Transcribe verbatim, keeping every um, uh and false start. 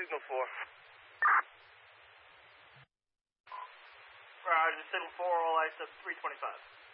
signal four. Roger, signal four, all ice up three twenty-five.